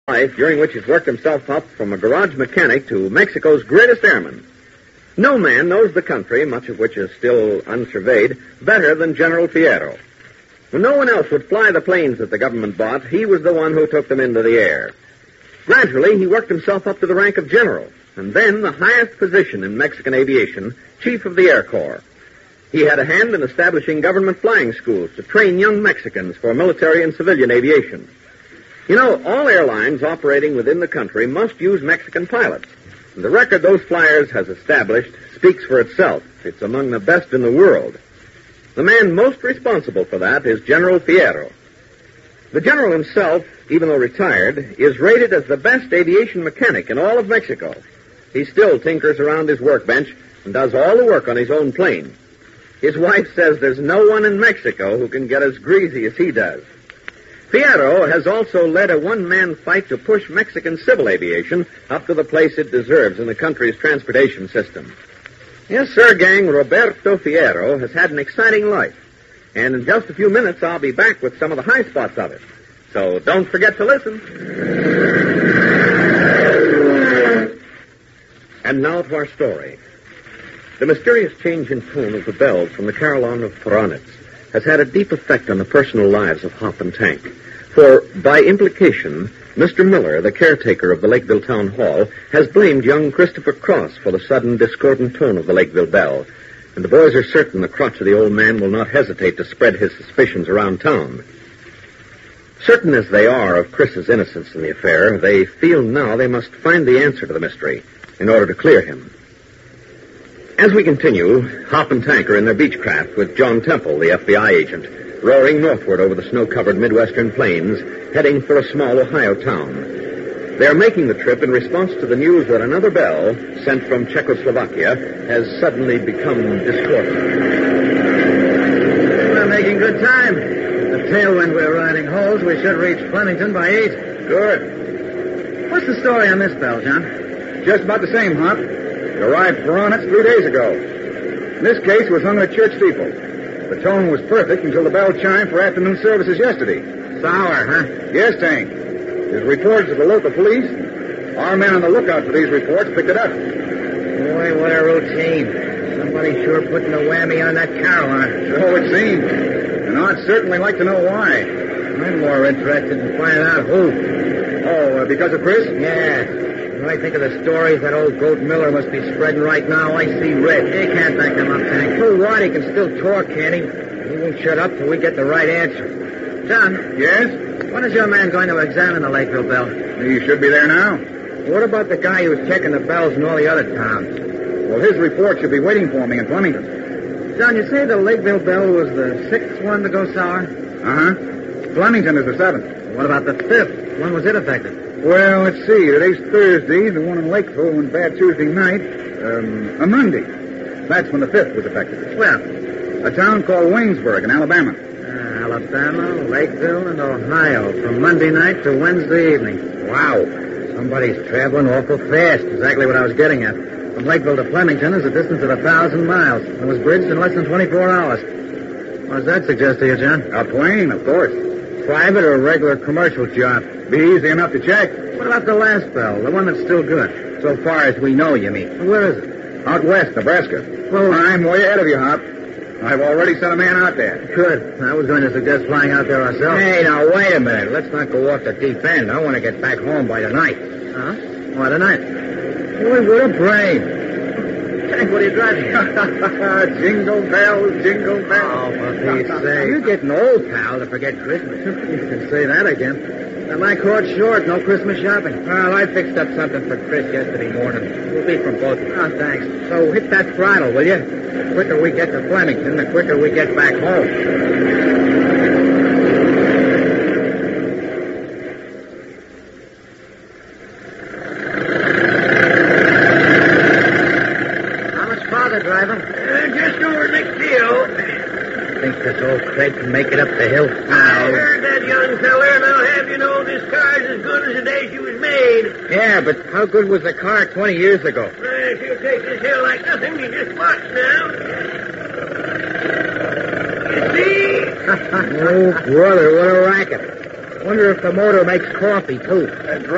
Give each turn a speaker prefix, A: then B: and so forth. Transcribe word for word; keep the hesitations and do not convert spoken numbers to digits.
A: life during which he's worked himself up from a garage mechanic to Mexico's greatest airman. No man knows the country, much of which is still unsurveyed, better than General Fierro. When no one else would fly the planes that the government bought, he was the one who took them into the air. Gradually, he worked himself up to the rank of general, and then the highest position in Mexican aviation, Chief of the Air Corps. He had a hand in establishing government flying schools to train young Mexicans for military and civilian aviation. You know, all airlines operating within the country must use Mexican pilots. And the record those flyers has established speaks for itself. It's among the best in the world. The man most responsible for that is General Fierro. The general himself, even though retired, is rated as the best aviation mechanic in all of Mexico. He still tinkers around his workbench and does all the work on his own plane. His wife says there's no one in Mexico who can get as greasy as he does. Fierro has also led a one-man fight to push Mexican civil aviation up to the place it deserves in the country's transportation system. Yes, sir, gang, Roberto Fierro has had an exciting life. And in just a few minutes, I'll be back with some of the high spots of it. So don't forget to listen. And now to our story. The mysterious change in tone of the bells from the carillon of Poranitz has had a deep effect on the personal lives of Hop and Tank. For, by implication, Mister Miller, the caretaker of the Lakeville Town Hall, has blamed young Christopher Cross for the sudden discordant tone of the Lakeville bell. And the boys are certain the crotch of the old man will not hesitate to spread his suspicions around town. Certain as they are of Chris's innocence in the affair, they feel now they must find the answer to the mystery in order to clear him. As we continue, Hop and Tank are in their Beechcraft with John Temple, the F B I agent, roaring northward over the snow-covered Midwestern plains, heading for a small Ohio town. They are making the trip in response to the news that another bell, sent from Czechoslovakia, has suddenly become discordant.
B: We're making good time. The tailwind we're riding holds. We should reach Flemington by eight.
C: Good.
B: What's the story on this bell, John?
C: Just about the same, Hop. It arrived for on it three days ago. In this case, it was hung on a church steeple. The tone was perfect until the bell chimed for afternoon services yesterday.
B: Sour, huh?
C: Yes, Tank. There's reports to the local police. Our men on the lookout for these reports picked it up.
B: Boy, what a routine. Somebody sure putting a whammy on that carillon.
C: So it seems. And I'd certainly like to know why.
B: I'm more interested in finding out who.
C: Oh, uh, because of Chris?
B: Yeah. When I think of the stories that old Goat Miller must be spreading right now, I see red. He can't back them up, Tank. So what? He can still talk, can't he? He won't shut up till we get the right answer. John?
C: Yes?
B: When is your man going to examine the Lakeville bell?
C: He should be there now.
B: What about the guy who's checking the bells in all the other towns?
C: Well, his report should be waiting for me in Flemington.
B: John, you say the Lakeville bell was the sixth one to go sour?
C: Uh-huh. Flemington is the seventh.
B: What about the fifth? When was it affected?
C: Well, let's see. Today's Thursday. The one in Lakeville went bad Tuesday night. Um, a Monday. That's when the fifth was affected.
B: Well,
C: a town called Waynesburg in Alabama.
B: Uh, Alabama, Lakeville, and Ohio from Monday night to Wednesday evening. Wow. Somebody's traveling awful fast. Exactly what I was getting at. From Lakeville to Flemington is a distance of a thousand miles. It was bridged in less than twenty-four hours. What does that suggest to you, John?
C: A plane, of course.
B: Private or regular commercial job?
C: Be easy enough to check.
B: What about the last bell, the one that's still good? So far as we know, you mean. Where is it?
C: Out west, Nebraska.
B: Well,
C: I'm way ahead of you, Hop. I've already sent a man out there.
B: Good. I was going to suggest flying out there ourselves. Hey, now, wait a minute. Let's not go off the deep end. I want to get back home by tonight. Huh? Why tonight? Boy, what a brain. Tank, what are you driving at?
C: Jingle bells, jingle bells.
B: Oh, for Pete's sake. You're getting old, pal, to forget Christmas. You can say that again. Am I caught short? No Christmas shopping? Well, I fixed up something for Chris yesterday morning. We'll be from both. Oh, thanks. So hit that throttle, will you? The quicker we get to Flemington, the quicker we get back home. Driver?
D: Uh, just over next hill.
B: Think this old crate can make it up the hill?
D: I heard that, young feller, and I'll have you know this car's as good as the day she was made.
B: Yeah, but how good was the car twenty years ago?
D: Uh, she'll take this hill like nothing. You just watch now. You see?
B: Oh, brother, what a racket. Wonder if the motor makes coffee, too.